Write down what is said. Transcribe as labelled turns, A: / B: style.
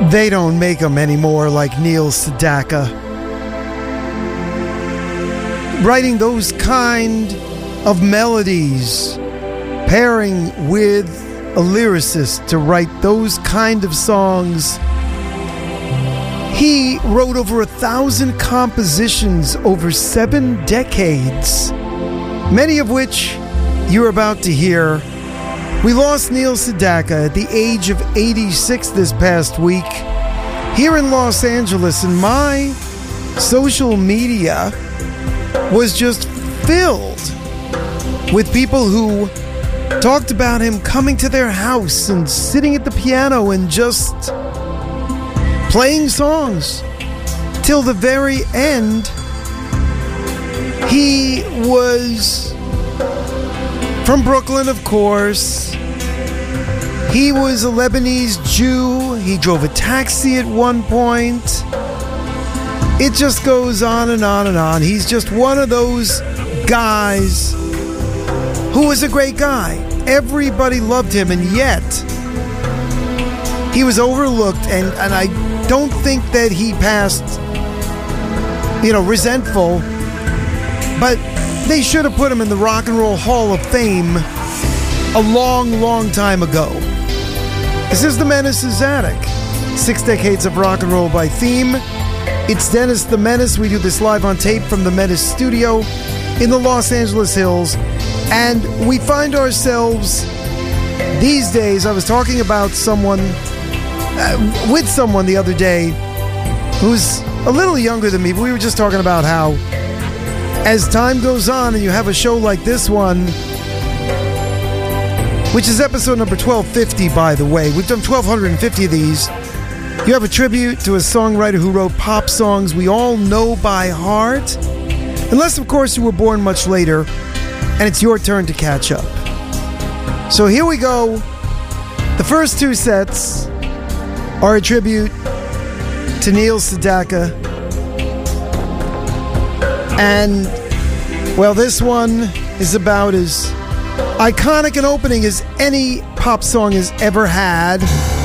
A: They don't make them anymore like Neil Sedaka. Writing those kind of melodies, pairing with a lyricist to write those kind of songs. He wrote over 1,000 compositions over 7 decades, many of which you're about to hear. We lost Neil Sedaka at the age of 86 this past week here in Los Angeles, and my social media was just filled with people who talked about him coming to their house and sitting at the piano and just playing songs till the very end. He was from Brooklyn, of course. He was a Lebanese Jew. He drove a taxi at one point. It just goes on and on and on. He's just one of those guys who was a great guy. Everybody loved him, and yet he was overlooked, and I don't think that he passed, resentful, but they should have put him in the Rock and Roll Hall of Fame a long, long time ago. This is the Menace's Attic. 6 decades of rock and roll by theme. It's Dennis the Menace. We do this live on tape from the Menace studio in the Los Angeles Hills. And we find ourselves these days, I was talking about with someone the other day who's a little younger than me, but we were just talking about how as time goes on and you have a show like this one, which is episode number 1250, by the way. We've done 1,250 of these. You have a tribute to a songwriter who wrote pop songs we all know by heart. Unless, of course, you were born much later, and it's your turn to catch up. So here we go. The first 2 sets are a tribute to Neil Sedaka. And, well, this one is about as iconic an opening as any pop song has ever had.